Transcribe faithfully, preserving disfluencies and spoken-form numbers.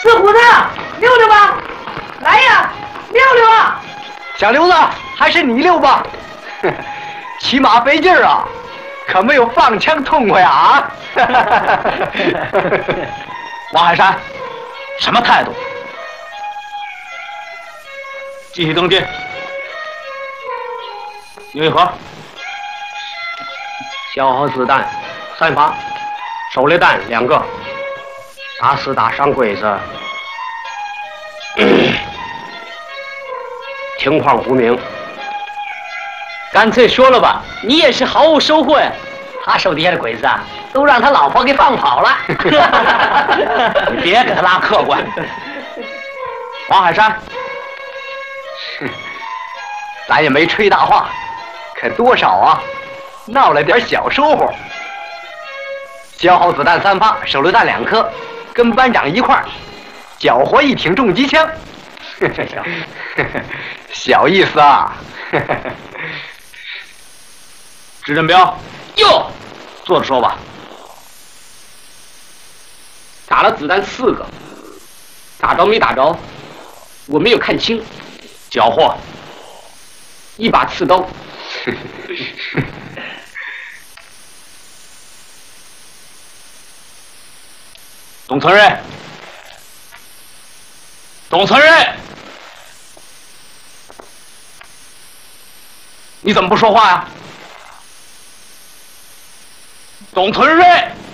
四虎子，溜溜吧，来呀，溜溜啊！ 小刘子，还是你溜吧，骑马费劲儿啊，可没有放枪痛快啊！王海山，什么态度？继续登军。牛一河， 消耗子弹三发，手榴弹两个，打死打伤鬼子，情况不明。 干脆说了吧，你也是毫无收获呀。他手底下的鬼子啊，都让他老婆给放跑了。 你别给他拉客观。王海山，咱也没吹大话，可多少啊，闹了点小收获。消耗子弹三发，手榴弹两颗，跟班长一块儿缴获一挺重机枪。小意思啊。支镇彪， 哟， 坐着说吧。 打了子弹四个，打着没打着，我没有看清。 缴获一把刺刀。 董存瑞，董存瑞，你怎么不说话呀？董存瑞。